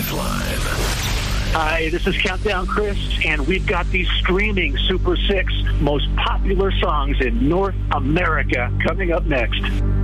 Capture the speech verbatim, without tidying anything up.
News Live. Hi, this is Countdown Chris, and we've got the streaming Super Six most popular songs in North America coming up next.